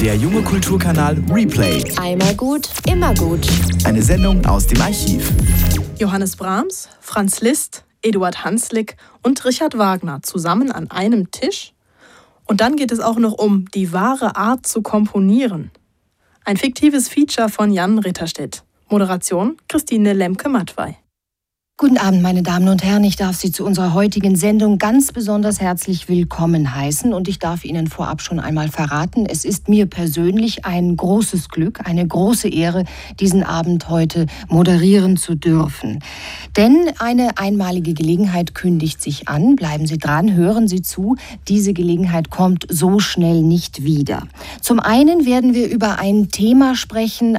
Der junge Kulturkanal Replay. Einmal gut, immer gut. Eine Sendung aus dem Archiv. Johannes Brahms, Franz Liszt, Eduard Hanslick und Richard Wagner zusammen an einem Tisch. Und dann geht es auch noch um die wahre Art zu komponieren. Ein fiktives Feature von Jan Ritterstedt. Moderation Christine Lemke-Mattwey. Guten Abend, meine Damen und Herren. Ich darf Sie zu unserer heutigen Sendung ganz besonders herzlich willkommen heißen. Und ich darf Ihnen vorab schon einmal verraten, es ist mir persönlich ein großes Glück, eine große Ehre, diesen Abend heute moderieren zu dürfen. Denn eine einmalige Gelegenheit kündigt sich an. Bleiben Sie dran, hören Sie zu. Diese Gelegenheit kommt so schnell nicht wieder. Zum einen werden wir über ein Thema sprechen,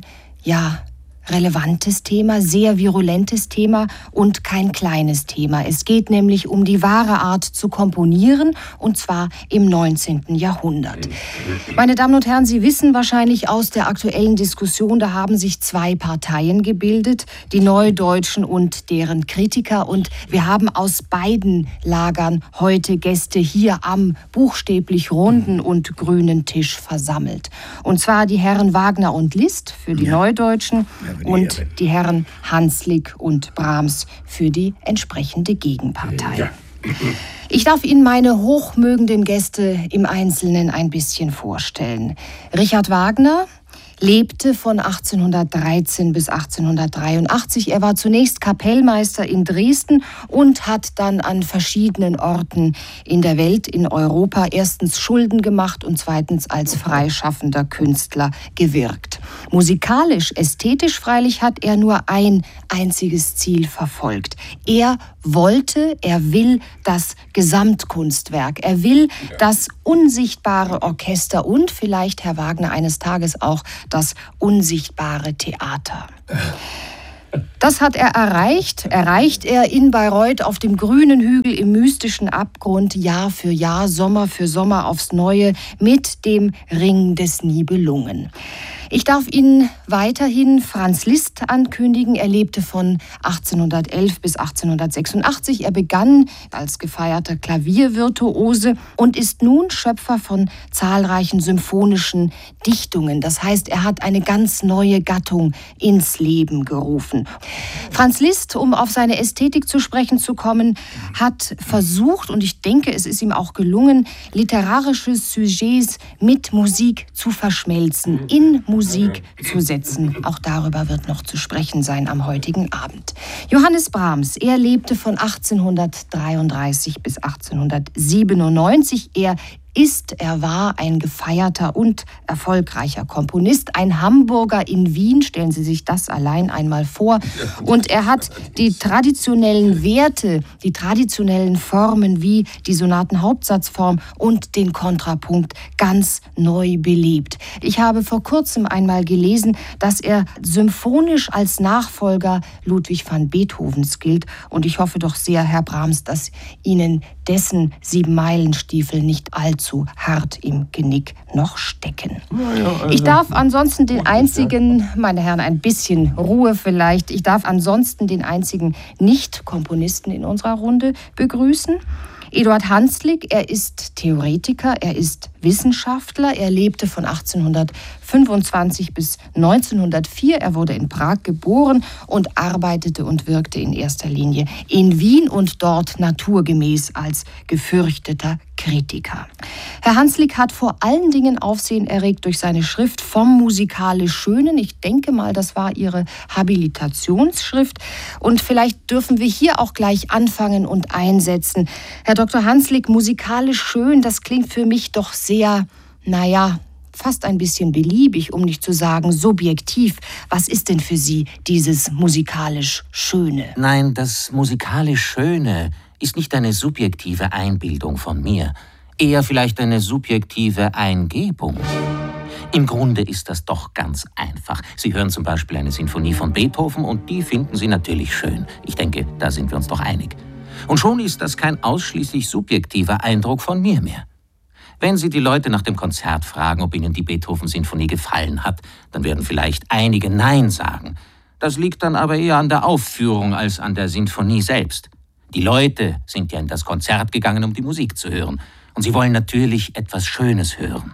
relevantes Thema, sehr virulentes Thema und kein kleines Thema. Es geht nämlich um die wahre Art zu komponieren, und zwar im 19. Jahrhundert. Meine Damen und Herren, Sie wissen wahrscheinlich aus der aktuellen Diskussion, da haben sich zwei Parteien gebildet, die Neudeutschen und deren Kritiker. Und wir haben aus beiden Lagern heute Gäste hier am buchstäblich runden und grünen Tisch versammelt. Und zwar die Herren Wagner und Liszt für die Neudeutschen und die Herren Hanslick und Brahms für die entsprechende Gegenpartei. Ja. Ich darf Ihnen meine hochmögenden Gäste im Einzelnen ein bisschen vorstellen. Richard Wagner lebte von 1813 bis 1883. Er war zunächst Kapellmeister in Dresden und hat dann an verschiedenen Orten in der Welt, in Europa, erstens Schulden gemacht und zweitens als freischaffender Künstler gewirkt. Musikalisch, ästhetisch freilich hat er nur ein einziges Ziel verfolgt. Er will das Gesamtkunstwerk. Er will das unsichtbare Orchester und vielleicht, Herr Wagner, eines Tages auch das unsichtbare Theater. Das hat er erreicht. Erreicht er in Bayreuth auf dem grünen Hügel im mystischen Abgrund, Jahr für Jahr, Sommer für Sommer aufs Neue, mit dem Ring des Nibelungen. Ich darf Ihnen weiterhin Franz Liszt ankündigen. Er lebte von 1811 bis 1886. Er begann als gefeierter Klaviervirtuose und ist nun Schöpfer von zahlreichen symphonischen Dichtungen. Das heißt, er hat eine ganz neue Gattung ins Leben gerufen. Franz Liszt, um auf seine Ästhetik zu sprechen zu kommen, hat versucht, und ich denke, es ist ihm auch gelungen, literarische Sujets mit Musik zu verschmelzen, in Musik zu setzen. Auch darüber wird noch zu sprechen sein am heutigen Abend. Johannes Brahms, er lebte von 1833 bis 1897. Er war ein gefeierter und erfolgreicher Komponist, ein Hamburger in Wien, stellen Sie sich das allein einmal vor. Und er hat die traditionellen Werte, die traditionellen Formen wie die Sonatenhauptsatzform und den Kontrapunkt ganz neu belebt. Ich habe vor kurzem einmal gelesen, dass er symphonisch als Nachfolger Ludwig van Beethovens gilt. Und ich hoffe doch sehr, Herr Brahms, dass Ihnen dessen 7-Meilen-Stiefel nicht allzu hart im Genick noch stecken. Ich darf ansonsten den einzigen, meine Herren, ein bisschen Ruhe vielleicht, ich darf ansonsten den einzigen Nicht-Komponisten in unserer Runde begrüßen. Eduard Hanslick, er ist Theoretiker, er ist Wissenschaftler, er lebte von 1825 bis 1904. Er wurde in Prag geboren und arbeitete und wirkte in erster Linie in Wien und dort naturgemäß als gefürchteter Kritiker. Herr Hanslick hat vor allen Dingen Aufsehen erregt durch seine Schrift Vom musikalisch Schönen. Ich denke mal, das war Ihre Habilitationsschrift. Und vielleicht dürfen wir hier auch gleich anfangen und einsetzen. Herr Dr. Hanslick, musikalisch schön, das klingt für mich doch sehr, fast ein bisschen beliebig, um nicht zu sagen subjektiv. Was ist denn für Sie dieses musikalisch Schöne? Nein, das musikalisch Schöne ist nicht eine subjektive Einbildung von mir, eher vielleicht eine subjektive Eingebung. Im Grunde ist das doch ganz einfach. Sie hören zum Beispiel eine Sinfonie von Beethoven und die finden Sie natürlich schön. Ich denke, da sind wir uns doch einig. Und schon ist das kein ausschließlich subjektiver Eindruck von mir mehr. Wenn Sie die Leute nach dem Konzert fragen, ob ihnen die Beethoven-Sinfonie gefallen hat, dann werden vielleicht einige Nein sagen. Das liegt dann aber eher an der Aufführung als an der Sinfonie selbst. Die Leute sind ja in das Konzert gegangen, um die Musik zu hören. Und sie wollen natürlich etwas Schönes hören.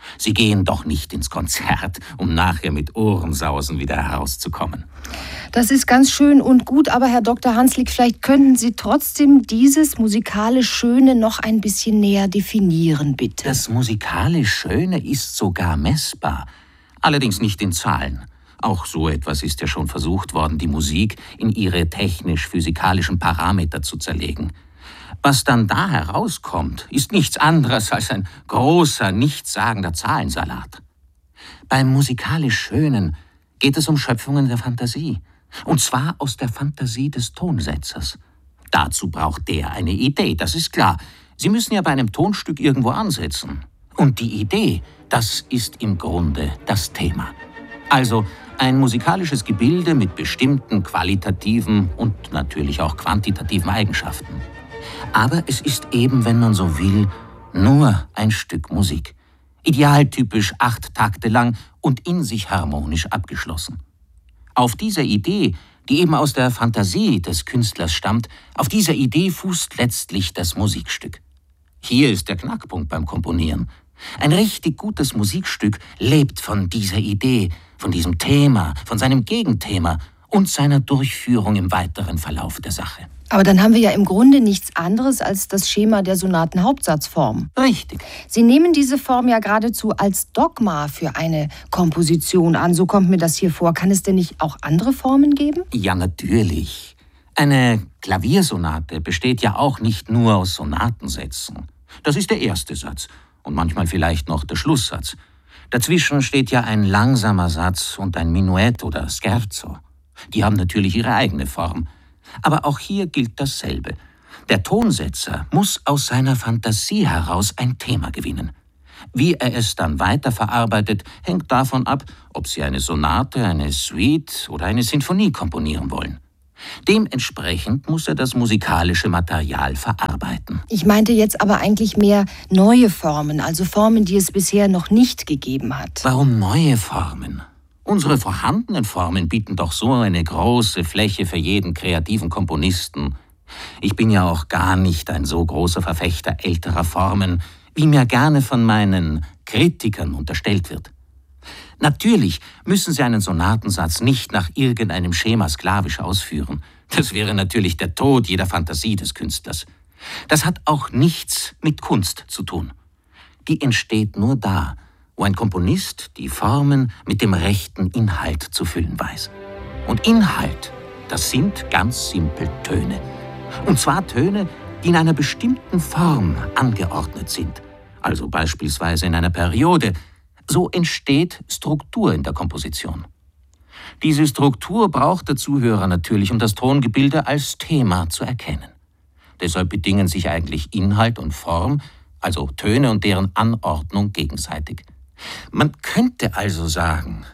Sie gehen doch nicht ins Konzert, um nachher mit Ohrensausen wieder herauszukommen. Das ist ganz schön und gut, aber Herr Dr. Hanslick, vielleicht könnten Sie trotzdem dieses musikalisch Schöne noch ein bisschen näher definieren, bitte. Das musikalisch Schöne ist sogar messbar, allerdings nicht in Zahlen. Auch so etwas ist ja schon versucht worden, die Musik in ihre technisch-physikalischen Parameter zu zerlegen. Was dann da herauskommt, ist nichts anderes als ein großer, nichtssagender Zahlensalat. Beim musikalisch Schönen geht es um Schöpfungen der Fantasie. Und zwar aus der Fantasie des Tonsetzers. Dazu braucht der eine Idee, das ist klar. Sie müssen ja bei einem Tonstück irgendwo ansetzen. Und die Idee, das ist im Grunde das Thema. Also ein musikalisches Gebilde mit bestimmten qualitativen und natürlich auch quantitativen Eigenschaften. Aber es ist eben, wenn man so will, nur ein Stück Musik. Idealtypisch 8 Takte lang und in sich harmonisch abgeschlossen. Auf dieser Idee, die eben aus der Fantasie des Künstlers stammt, auf dieser Idee fußt letztlich das Musikstück. Hier ist der Knackpunkt beim Komponieren. Ein richtig gutes Musikstück lebt von dieser Idee, von diesem Thema, von seinem Gegenthema und seiner Durchführung im weiteren Verlauf der Sache. Aber dann haben wir ja im Grunde nichts anderes als das Schema der Sonatenhauptsatzform. Richtig. Sie nehmen diese Form ja geradezu als Dogma für eine Komposition an. So kommt mir das hier vor. Kann es denn nicht auch andere Formen geben? Ja, natürlich. Eine Klaviersonate besteht ja auch nicht nur aus Sonatensätzen. Das ist der erste Satz und manchmal vielleicht noch der Schlusssatz. Dazwischen steht ja ein langsamer Satz und ein Menuett oder Scherzo. Die haben natürlich ihre eigene Form. Aber auch hier gilt dasselbe. Der Tonsetzer muss aus seiner Fantasie heraus ein Thema gewinnen. Wie er es dann weiterverarbeitet, hängt davon ab, ob Sie eine Sonate, eine Suite oder eine Sinfonie komponieren wollen. Dementsprechend muss er das musikalische Material verarbeiten. Ich meinte jetzt aber eigentlich mehr neue Formen, also Formen, die es bisher noch nicht gegeben hat. Warum neue Formen? Unsere vorhandenen Formen bieten doch so eine große Fläche für jeden kreativen Komponisten. Ich bin ja auch gar nicht ein so großer Verfechter älterer Formen, wie mir gerne von meinen Kritikern unterstellt wird. Natürlich müssen Sie einen Sonatensatz nicht nach irgendeinem Schema sklavisch ausführen. Das wäre natürlich der Tod jeder Fantasie des Künstlers. Das hat auch nichts mit Kunst zu tun. Die entsteht nur da, wo ein Komponist die Formen mit dem rechten Inhalt zu füllen weiß. Und Inhalt, das sind ganz simpel Töne. Und zwar Töne, die in einer bestimmten Form angeordnet sind. Also beispielsweise in einer Periode. So entsteht Struktur in der Komposition. Diese Struktur braucht der Zuhörer natürlich, um das Tongebilde als Thema zu erkennen. Deshalb bedingen sich eigentlich Inhalt und Form, also Töne und deren Anordnung gegenseitig. Man könnte also sagen,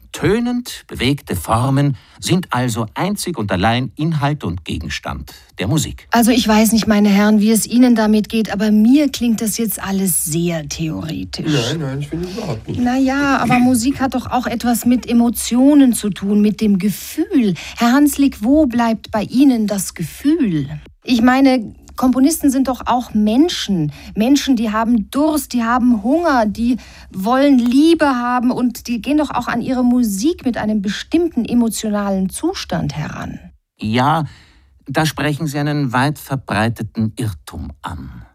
tönend bewegte Formen sind also einzig und allein Inhalt und Gegenstand der Musik. Also ich weiß nicht, meine Herren, wie es Ihnen damit geht, aber mir klingt das jetzt alles sehr theoretisch. Nein, ich finde überhaupt nicht. Naja, aber Musik hat doch auch etwas mit Emotionen zu tun, mit dem Gefühl. Herr Hanslick, wo bleibt bei Ihnen das Gefühl? Ich meine, Komponisten sind doch auch Menschen. Menschen, die haben Durst, die haben Hunger, die wollen Liebe haben und die gehen doch auch an ihre Musik mit einem bestimmten emotionalen Zustand heran. Ja, da sprechen Sie einen weit verbreiteten Irrtum an.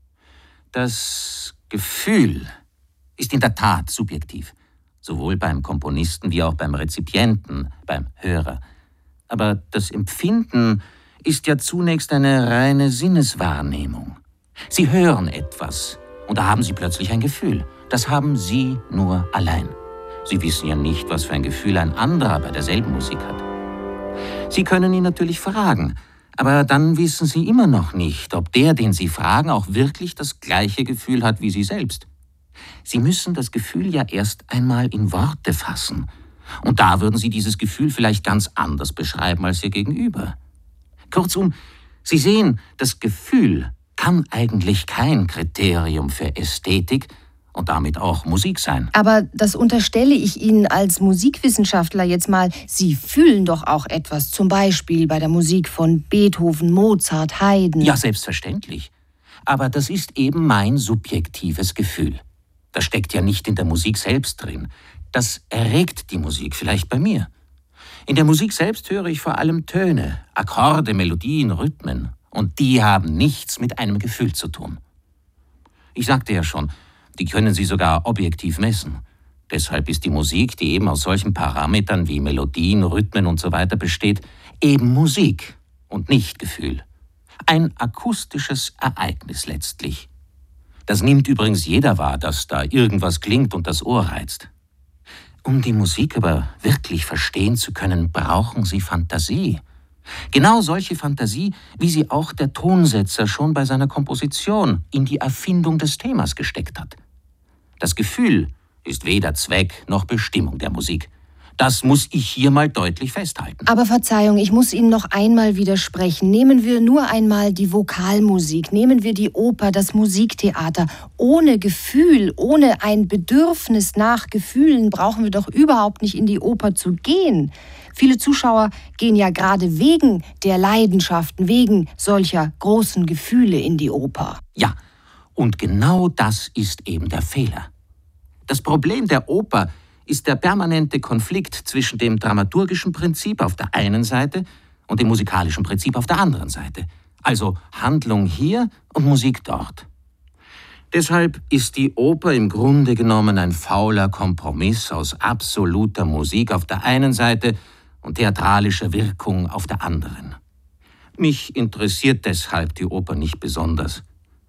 Das Gefühl ist in der Tat subjektiv, sowohl beim Komponisten wie auch beim Rezipienten, beim Hörer. Aber das Empfinden ist ja zunächst eine reine Sinneswahrnehmung. Sie hören etwas und da haben Sie plötzlich ein Gefühl. Das haben Sie nur allein. Sie wissen ja nicht, was für ein Gefühl ein anderer bei derselben Musik hat. Sie können ihn natürlich fragen, aber dann wissen Sie immer noch nicht, ob der, den Sie fragen, auch wirklich das gleiche Gefühl hat wie Sie selbst. Sie müssen das Gefühl ja erst einmal in Worte fassen. Und da würden Sie dieses Gefühl vielleicht ganz anders beschreiben als Ihr Gegenüber. Kurzum, Sie sehen, das Gefühl kann eigentlich kein Kriterium für Ästhetik und damit auch Musik sein. Aber das unterstelle ich Ihnen als Musikwissenschaftler jetzt mal. Sie fühlen doch auch etwas, zum Beispiel bei der Musik von Beethoven, Mozart, Haydn. Ja, selbstverständlich. Aber das ist eben mein subjektives Gefühl. Das steckt ja nicht in der Musik selbst drin. Das erregt die Musik, vielleicht bei mir. In der Musik selbst höre ich vor allem Töne, Akkorde, Melodien, Rhythmen. Und die haben nichts mit einem Gefühl zu tun. Ich sagte ja schon, die können Sie sogar objektiv messen. Deshalb ist die Musik, die eben aus solchen Parametern wie Melodien, Rhythmen usw. besteht, eben Musik und nicht Gefühl. Ein akustisches Ereignis letztlich. Das nimmt übrigens jeder wahr, dass da irgendwas klingt und das Ohr reizt. Um die Musik aber wirklich verstehen zu können, brauchen Sie Fantasie. Genau solche Fantasie, wie sie auch der Tonsetzer schon bei seiner Komposition in die Erfindung des Themas gesteckt hat. Das Gefühl ist weder Zweck noch Bestimmung der Musik. Das muss ich hier mal deutlich festhalten. Aber Verzeihung, ich muss Ihnen noch einmal widersprechen. Nehmen wir nur einmal die Vokalmusik, nehmen wir die Oper, das Musiktheater. Ohne Gefühl, ohne ein Bedürfnis nach Gefühlen brauchen wir doch überhaupt nicht in die Oper zu gehen. Viele Zuschauer gehen ja gerade wegen der Leidenschaften, wegen solcher großen Gefühle in die Oper. Ja, und genau das ist eben der Fehler. Das Problem der Oper ist der permanente Konflikt zwischen dem dramaturgischen Prinzip auf der einen Seite und dem musikalischen Prinzip auf der anderen Seite. Also Handlung hier und Musik dort. Deshalb ist die Oper im Grunde genommen ein fauler Kompromiss aus absoluter Musik auf der einen Seite und theatralischer Wirkung auf der anderen. Mich interessiert deshalb die Oper nicht besonders.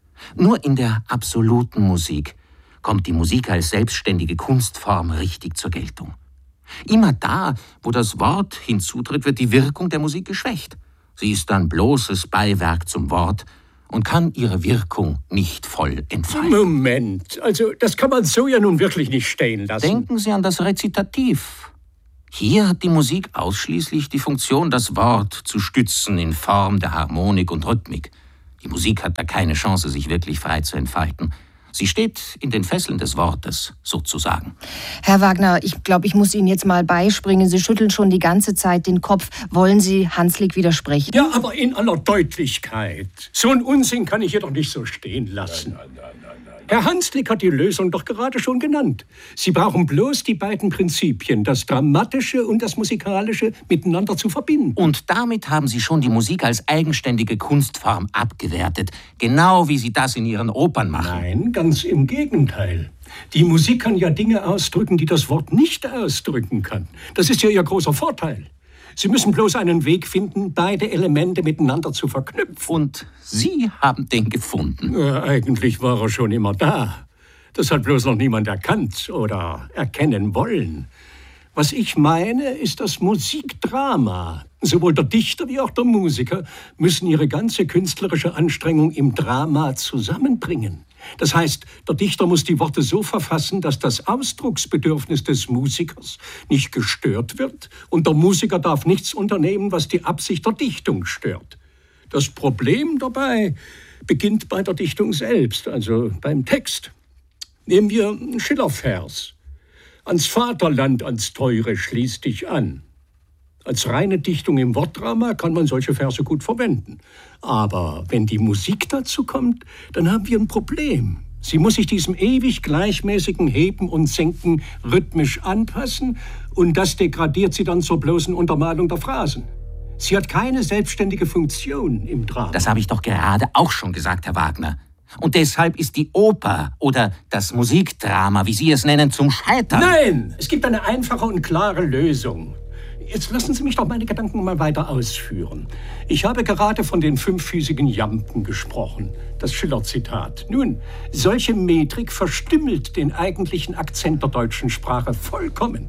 Nur in der absoluten Musik kommt die Musik als selbstständige Kunstform richtig zur Geltung. Immer da, wo das Wort hinzutritt, wird die Wirkung der Musik geschwächt. Sie ist dann bloßes Beiwerk zum Wort und kann ihre Wirkung nicht voll entfalten. Moment, also das kann man so ja nun wirklich nicht stehen lassen. Denken Sie an das Rezitativ. Hier hat die Musik ausschließlich die Funktion, das Wort zu stützen in Form der Harmonik und Rhythmik. Die Musik hat da keine Chance, sich wirklich frei zu entfalten. Sie steht in den Fesseln des Wortes, sozusagen. Herr Wagner, ich glaube, ich muss Ihnen jetzt mal beispringen. Sie schütteln schon die ganze Zeit den Kopf. Wollen Sie Hanslick widersprechen? Ja, aber in aller Deutlichkeit. So ein Unsinn kann ich hier doch nicht so stehen lassen. Nein. Herr Hanslick hat die Lösung doch gerade schon genannt. Sie brauchen bloß die beiden Prinzipien, das Dramatische und das Musikalische, miteinander zu verbinden. Und damit haben Sie schon die Musik als eigenständige Kunstform abgewertet. Genau wie Sie das in Ihren Opern machen. Nein, ganz im Gegenteil. Die Musik kann ja Dinge ausdrücken, die das Wort nicht ausdrücken kann. Das ist ja Ihr großer Vorteil. Sie müssen bloß einen Weg finden, beide Elemente miteinander zu verknüpfen. Und Sie haben den gefunden. Ja, eigentlich war er schon immer da. Das hat bloß noch niemand erkannt oder erkennen wollen. Was ich meine, ist das Musikdrama. Sowohl der Dichter wie auch der Musiker müssen ihre ganze künstlerische Anstrengung im Drama zusammenbringen. Das heißt, der Dichter muss die Worte so verfassen, dass das Ausdrucksbedürfnis des Musikers nicht gestört wird und der Musiker darf nichts unternehmen, was die Absicht der Dichtung stört. Das Problem dabei beginnt bei der Dichtung selbst, also beim Text. Nehmen wir einen Schiller-Vers. Ans Vaterland, ans Teure schließ dich an. Als reine Dichtung im Wortdrama kann man solche Verse gut verwenden. Aber wenn die Musik dazu kommt, dann haben wir ein Problem. Sie muss sich diesem ewig gleichmäßigen Heben und Senken rhythmisch anpassen und das degradiert sie dann zur bloßen Untermalung der Phrasen. Sie hat keine selbstständige Funktion im Drama. Das habe ich doch gerade auch schon gesagt, Herr Wagner. Und deshalb ist die Oper oder das Musikdrama, wie Sie es nennen, zum Scheitern. Nein, es gibt eine einfache und klare Lösung. Jetzt lassen Sie mich doch meine Gedanken mal weiter ausführen. Ich habe gerade von den fünffüßigen Jampen gesprochen, das Schiller-Zitat. Nun, solche Metrik verstümmelt den eigentlichen Akzent der deutschen Sprache vollkommen.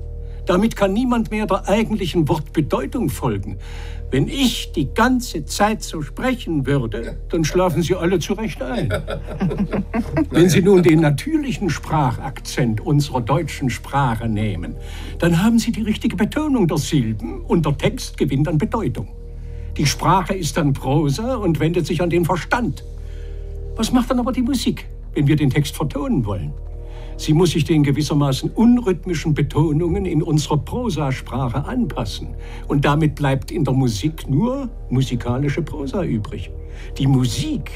Damit kann niemand mehr der eigentlichen Wortbedeutung folgen. Wenn ich die ganze Zeit so sprechen würde, dann schlafen Sie alle zurecht ein. Wenn Sie nun den natürlichen Sprachakzent unserer deutschen Sprache nehmen, dann haben Sie die richtige Betonung der Silben und der Text gewinnt an Bedeutung. Die Sprache ist dann Prosa und wendet sich an den Verstand. Was macht dann aber die Musik, wenn wir den Text vertonen wollen? Sie muss sich den gewissermaßen unrhythmischen Betonungen in unserer Prosasprache anpassen. Und damit bleibt in der Musik nur musikalische Prosa übrig. Die Musik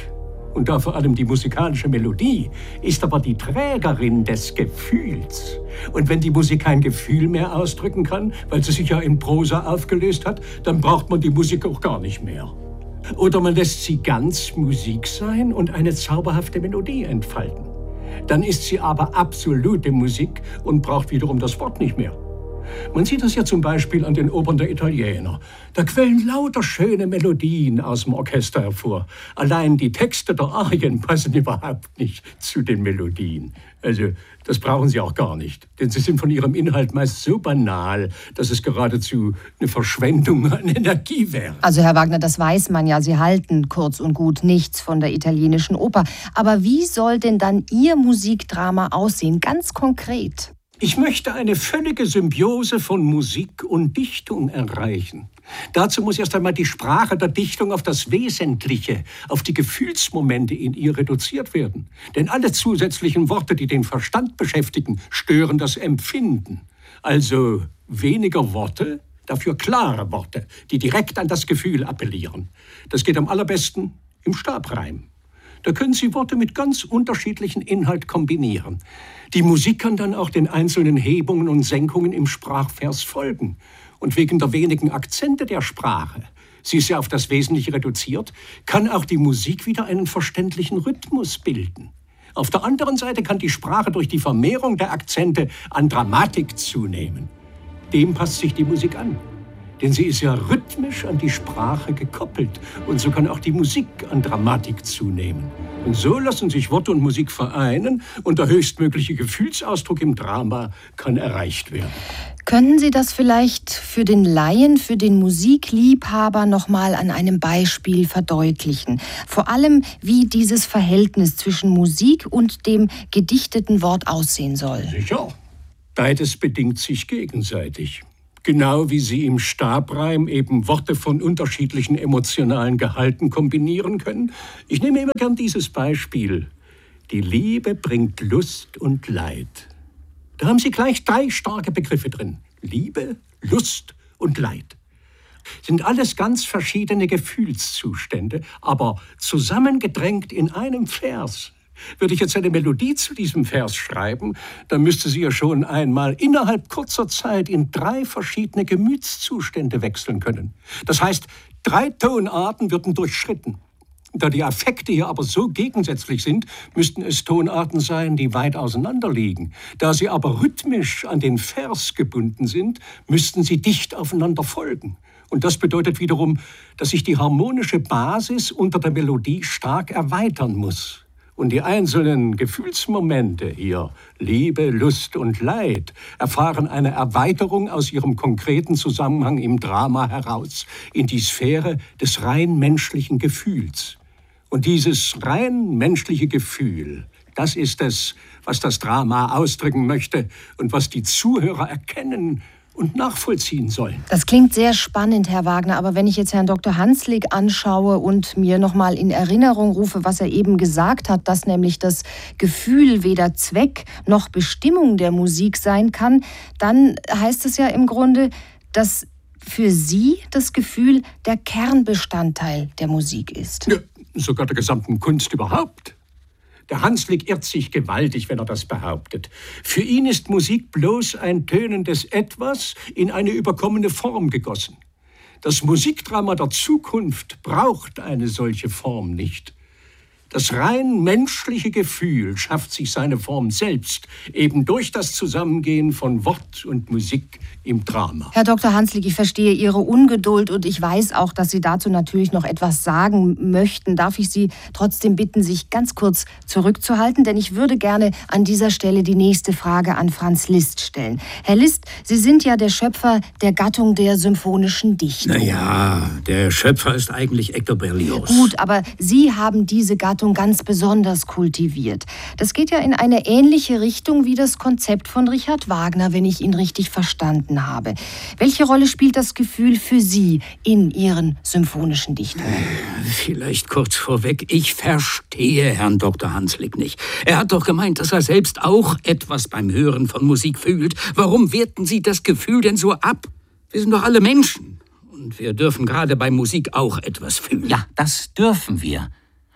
und da vor allem die musikalische Melodie, ist aber die Trägerin des Gefühls. Und wenn die Musik kein Gefühl mehr ausdrücken kann, weil sie sich ja in Prosa aufgelöst hat, dann braucht man die Musik auch gar nicht mehr. Oder man lässt sie ganz Musik sein und eine zauberhafte Melodie entfalten. Dann ist sie aber absolute Musik und braucht wiederum das Wort nicht mehr. Man sieht das ja zum Beispiel an den Opern der Italiener. Da quellen lauter schöne Melodien aus dem Orchester hervor. Allein die Texte der Arien passen überhaupt nicht zu den Melodien. Also, das brauchen sie auch gar nicht. Denn sie sind von ihrem Inhalt meist so banal, dass es geradezu eine Verschwendung an Energie wäre. Also, Herr Wagner, das weiß man ja. Sie halten kurz und gut nichts von der italienischen Oper. Aber wie soll denn dann Ihr Musikdrama aussehen, ganz konkret? Ich möchte eine völlige Symbiose von Musik und Dichtung erreichen. Dazu muss erst einmal die Sprache der Dichtung auf das Wesentliche, auf die Gefühlsmomente in ihr reduziert werden. Denn alle zusätzlichen Worte, die den Verstand beschäftigen, stören das Empfinden. Also weniger Worte, dafür klare Worte, die direkt an das Gefühl appellieren. Das geht am allerbesten im Stabreim. Da können Sie Worte mit ganz unterschiedlichen Inhalt kombinieren. Die Musik kann dann auch den einzelnen Hebungen und Senkungen im Sprachvers folgen. Und wegen der wenigen Akzente der Sprache, sie ist ja auf das Wesentliche reduziert, kann auch die Musik wieder einen verständlichen Rhythmus bilden. Auf der anderen Seite kann die Sprache durch die Vermehrung der Akzente an Dramatik zunehmen. Dem passt sich die Musik an. Denn sie ist ja rhythmisch an die Sprache gekoppelt. Und so kann auch die Musik an Dramatik zunehmen. Und so lassen sich Wort und Musik vereinen und der höchstmögliche Gefühlsausdruck im Drama kann erreicht werden. Können Sie das vielleicht für den Laien, für den Musikliebhaber noch mal an einem Beispiel verdeutlichen? Vor allem, wie dieses Verhältnis zwischen Musik und dem gedichteten Wort aussehen soll. Sicher. Beides bedingt sich gegenseitig. Genau wie Sie im Stabreim eben Worte von unterschiedlichen emotionalen Gehalten kombinieren können. Ich nehme immer gern dieses Beispiel. Die Liebe bringt Lust und Leid. Da haben Sie gleich 3 starke Begriffe drin. Liebe, Lust und Leid. Sind alles ganz verschiedene Gefühlszustände, aber zusammengedrängt in einem Vers. Würde ich jetzt eine Melodie zu diesem Vers schreiben, dann müsste sie ja schon einmal innerhalb kurzer Zeit in 3 verschiedene Gemütszustände wechseln können. Das heißt, 3 Tonarten würden durchschritten. Da die Affekte hier aber so gegensätzlich sind, müssten es Tonarten sein, die weit auseinander liegen. Da sie aber rhythmisch an den Vers gebunden sind, müssten sie dicht aufeinander folgen. Und das bedeutet wiederum, dass sich die harmonische Basis unter der Melodie stark erweitern muss. Und die einzelnen Gefühlsmomente hier, Liebe, Lust und Leid, erfahren eine Erweiterung aus ihrem konkreten Zusammenhang im Drama heraus, in die Sphäre des rein menschlichen Gefühls. Und dieses rein menschliche Gefühl, das ist es, was das Drama ausdrücken möchte und was die Zuhörer erkennen und nachvollziehen sollen. Das klingt sehr spannend, Herr Wagner, aber wenn ich jetzt Herrn Dr. Hanslick anschaue und mir nochmal in Erinnerung rufe, was er eben gesagt hat, dass nämlich das Gefühl weder Zweck noch Bestimmung der Musik sein kann, dann heißt es ja im Grunde, dass für Sie das Gefühl der Kernbestandteil der Musik ist. Ja, sogar der gesamten Kunst überhaupt. Der Hanslick irrt sich gewaltig, wenn er das behauptet. Für ihn ist Musik bloß ein tönendes Etwas in eine überkommene Form gegossen. Das Musikdrama der Zukunft braucht eine solche Form nicht. Das rein menschliche Gefühl schafft sich seine Form selbst, eben durch das Zusammengehen von Wort und Musik im Drama. Herr Dr. Hanslick, ich verstehe Ihre Ungeduld und ich weiß auch, dass Sie dazu natürlich noch etwas sagen möchten. Darf ich Sie trotzdem bitten, sich ganz kurz zurückzuhalten? Denn ich würde gerne an dieser Stelle die nächste Frage an Franz Liszt stellen. Herr Liszt, Sie sind ja der Schöpfer der Gattung der symphonischen Dichtung. Naja, der Schöpfer ist eigentlich Hector Berlioz. Gut, aber Sie haben diese Gattung ganz besonders kultiviert. Das geht ja in eine ähnliche Richtung wie das Konzept von Richard Wagner, wenn ich ihn richtig verstanden habe. Welche Rolle spielt das Gefühl für Sie in Ihren symphonischen Dichtungen? Vielleicht kurz vorweg, ich verstehe Herrn Dr. Hanslick nicht. Er hat doch gemeint, dass er selbst auch etwas beim Hören von Musik fühlt. Warum werten Sie das Gefühl denn so ab? Wir sind doch alle Menschen. Und wir dürfen gerade bei Musik auch etwas fühlen. Ja, das dürfen wir.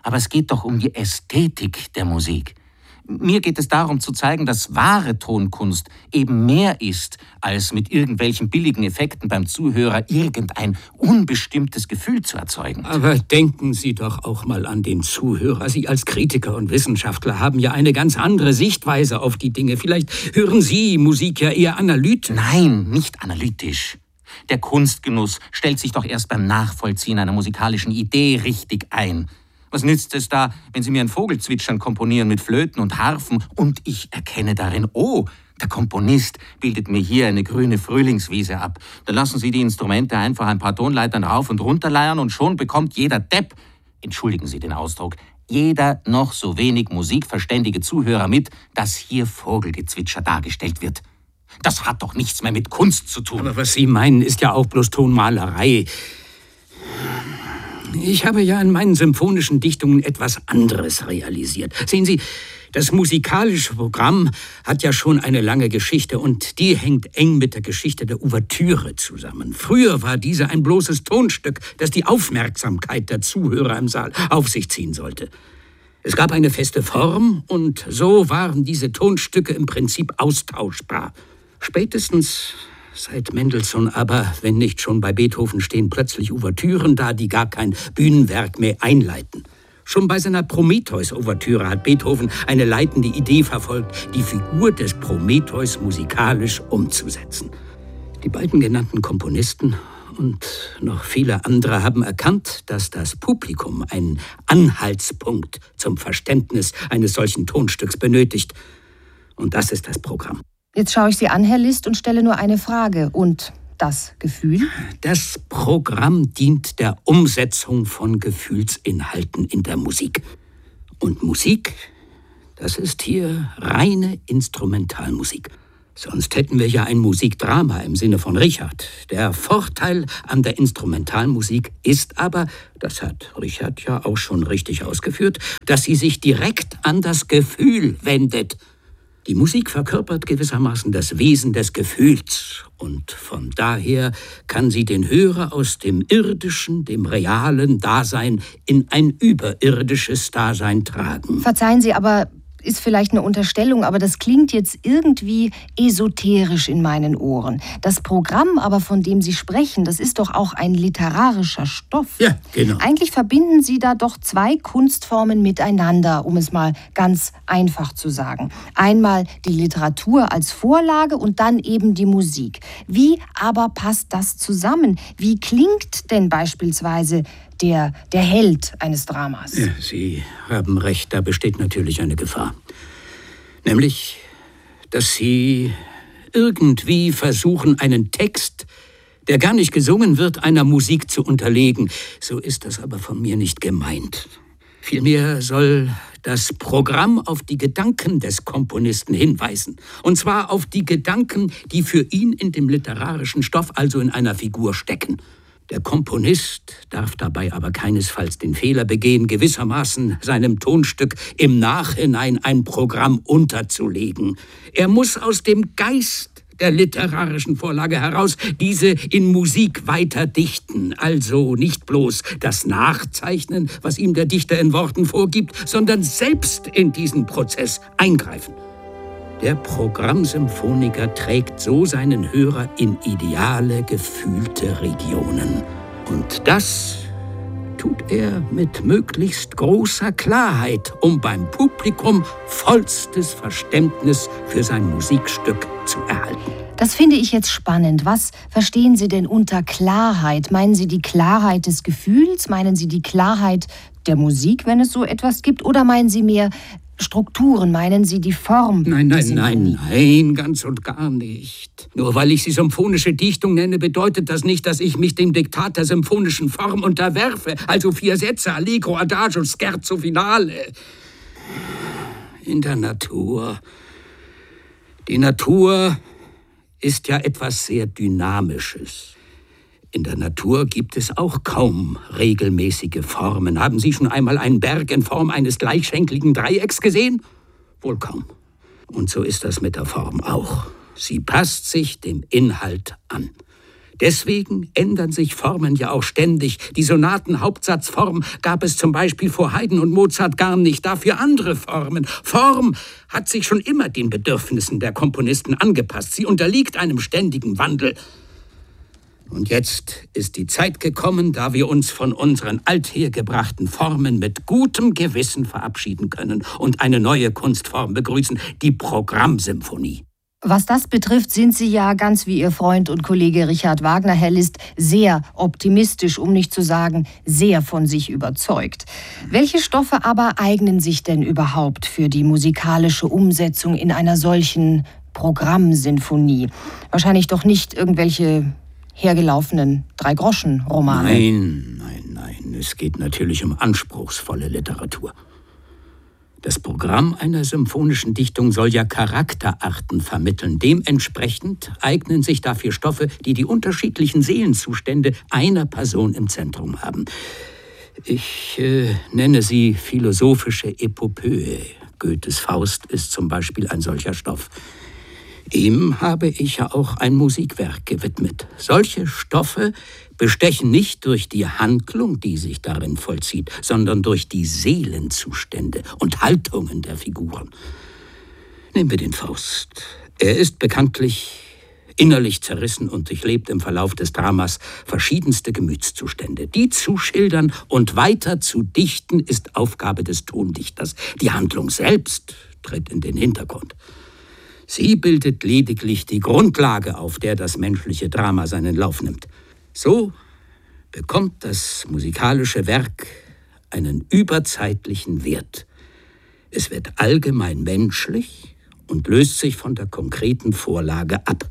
Aber es geht doch um die Ästhetik der Musik. Mir geht es darum zu zeigen, dass wahre Tonkunst eben mehr ist, als mit irgendwelchen billigen Effekten beim Zuhörer irgendein unbestimmtes Gefühl zu erzeugen. Aber denken Sie doch auch mal an den Zuhörer. Sie als Kritiker und Wissenschaftler haben ja eine ganz andere Sichtweise auf die Dinge. Vielleicht hören Sie Musik ja eher analytisch. Nein, nicht analytisch. Der Kunstgenuss stellt sich doch erst beim Nachvollziehen einer musikalischen Idee richtig ein. Was nützt es da, wenn Sie mir ein Vogelzwitschern komponieren mit Flöten und Harfen und ich erkenne darin, oh, der Komponist bildet mir hier eine grüne Frühlingswiese ab. Dann lassen Sie die Instrumente einfach ein paar Tonleitern rauf und runter leiern und schon bekommt jeder Depp, entschuldigen Sie den Ausdruck, jeder noch so wenig musikverständige Zuhörer mit, dass hier Vogelgezwitscher dargestellt wird. Das hat doch nichts mehr mit Kunst zu tun. Aber was Sie meinen, ist ja auch bloß Tonmalerei. Ich habe ja in meinen symphonischen Dichtungen etwas anderes realisiert. Sehen Sie, das musikalische Programm hat ja schon eine lange Geschichte und die hängt eng mit der Geschichte der Ouvertüre zusammen. Früher war diese ein bloßes Tonstück, das die Aufmerksamkeit der Zuhörer im Saal auf sich ziehen sollte. Es gab eine feste Form und so waren diese Tonstücke im Prinzip austauschbar. Spätestens seit Mendelssohn aber, wenn nicht schon bei Beethoven, stehen plötzlich Ouvertüren da, die gar kein Bühnenwerk mehr einleiten. Schon bei seiner Prometheus-Ouvertüre hat Beethoven eine leitende Idee verfolgt, die Figur des Prometheus musikalisch umzusetzen. Die beiden genannten Komponisten und noch viele andere haben erkannt, dass das Publikum einen Anhaltspunkt zum Verständnis eines solchen Tonstücks benötigt. Und das ist das Programm. Jetzt schaue ich Sie an, Herr Liszt, und stelle nur eine Frage. Und das Gefühl? Das Programm dient der Umsetzung von Gefühlsinhalten in der Musik. Und Musik, das ist hier reine Instrumentalmusik. Sonst hätten wir ja ein Musikdrama im Sinne von Richard. Der Vorteil an der Instrumentalmusik ist aber, das hat Richard ja auch schon richtig ausgeführt, dass sie sich direkt an das Gefühl wendet. Die Musik verkörpert gewissermaßen das Wesen des Gefühls und von daher kann sie den Hörer aus dem irdischen, dem realen Dasein in ein überirdisches Dasein tragen. Verzeihen Sie, aber ist vielleicht eine Unterstellung, aber das klingt jetzt irgendwie esoterisch in meinen Ohren. Das Programm aber, von dem Sie sprechen, das ist doch auch ein literarischer Stoff. Ja, genau. Eigentlich verbinden Sie da doch zwei Kunstformen miteinander, um es mal ganz einfach zu sagen. Einmal die Literatur als Vorlage und dann eben die Musik. Wie aber passt das zusammen? Wie klingt denn beispielsweise der Held eines Dramas? Ja, Sie haben recht, da besteht natürlich eine Gefahr. Nämlich, dass Sie irgendwie versuchen, einen Text, der gar nicht gesungen wird, einer Musik zu unterlegen. So ist das aber von mir nicht gemeint. Vielmehr soll das Programm auf die Gedanken des Komponisten hinweisen. Und zwar auf die Gedanken, die für ihn in dem literarischen Stoff, also in einer Figur, stecken. Der Komponist darf dabei aber keinesfalls den Fehler begehen, gewissermaßen seinem Tonstück im Nachhinein ein Programm unterzulegen. Er muss aus dem Geist der literarischen Vorlage heraus diese in Musik weiter dichten. Also nicht bloß das Nachzeichnen, was ihm der Dichter in Worten vorgibt, sondern selbst in diesen Prozess eingreifen. Der Programmsymphoniker trägt so seinen Hörer in ideale, gefühlte Regionen. Und das tut er mit möglichst großer Klarheit, um beim Publikum vollstes Verständnis für sein Musikstück zu erhalten. Das finde ich jetzt spannend. Was verstehen Sie denn unter Klarheit? Meinen Sie die Klarheit des Gefühls? Meinen Sie die Klarheit der Musik, wenn es so etwas gibt? Oder meinen Sie mehr Strukturen? Meinen Sie die Form? Nein, ganz und gar nicht. Nur weil ich sie symphonische Dichtung nenne, bedeutet das nicht, dass ich mich dem Diktat der symphonischen Form unterwerfe. Also 4 Sätze, Allegro, Adagio, Scherzo, Finale. In der Natur. Die Natur ist ja etwas sehr Dynamisches. In der Natur gibt es auch kaum regelmäßige Formen. Haben Sie schon einmal einen Berg in Form eines gleichschenkligen Dreiecks gesehen? Wohl kaum. Und so ist das mit der Form auch. Sie passt sich dem Inhalt an. Deswegen ändern sich Formen ja auch ständig. Die Sonatenhauptsatzform gab es zum Beispiel vor Haydn und Mozart gar nicht, dafür andere Formen. Form hat sich schon immer den Bedürfnissen der Komponisten angepasst. Sie unterliegt einem ständigen Wandel. Und jetzt ist die Zeit gekommen, da wir uns von unseren althergebrachten Formen mit gutem Gewissen verabschieden können und eine neue Kunstform begrüßen, die Programmsymphonie. Was das betrifft, sind Sie ja, ganz wie Ihr Freund und Kollege Richard Wagner, Herr Liszt, sehr optimistisch, um nicht zu sagen, sehr von sich überzeugt. Welche Stoffe aber eignen sich denn überhaupt für die musikalische Umsetzung in einer solchen Programmsinfonie? Wahrscheinlich doch nicht irgendwelche hergelaufenen Drei-Groschen-Romane. Nein. Es geht natürlich um anspruchsvolle Literatur. Das Programm einer symphonischen Dichtung soll ja Charakterarten vermitteln. Dementsprechend eignen sich dafür Stoffe, die die unterschiedlichen Seelenzustände einer Person im Zentrum haben. Ich nenne sie philosophische Epopöe. Goethes Faust ist zum Beispiel ein solcher Stoff. Ihm habe ich ja auch ein Musikwerk gewidmet. Solche Stoffe bestechen nicht durch die Handlung, die sich darin vollzieht, sondern durch die Seelenzustände und Haltungen der Figuren. Nehmen wir den Faust. Er ist bekanntlich innerlich zerrissen und durchlebt im Verlauf des Dramas verschiedenste Gemütszustände. Die zu schildern und weiter zu dichten, ist Aufgabe des Tondichters. Die Handlung selbst tritt in den Hintergrund. Sie bildet lediglich die Grundlage, auf der das menschliche Drama seinen Lauf nimmt. So bekommt das musikalische Werk einen überzeitlichen Wert. Es wird allgemein menschlich und löst sich von der konkreten Vorlage ab.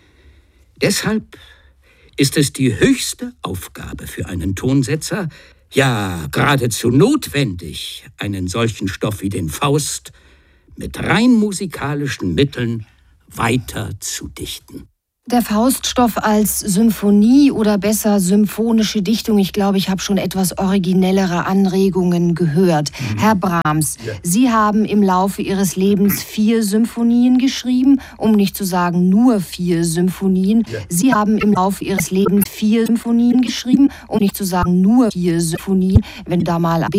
Deshalb ist es die höchste Aufgabe für einen Tonsetzer, ja geradezu notwendig, einen solchen Stoff wie den Faust mit rein musikalischen Mitteln weiter zu dichten. Der Fauststoff als Symphonie oder besser symphonische Dichtung, ich glaube, ich habe schon etwas originellere Anregungen gehört. Herr Brahms, Sie haben im Laufe Ihres Lebens 4 Symphonien geschrieben, um nicht zu sagen nur 4 Symphonien. Sie haben im Laufe Ihres Lebens 4 Symphonien geschrieben, um nicht zu sagen nur 4 Symphonien. Wenn da mal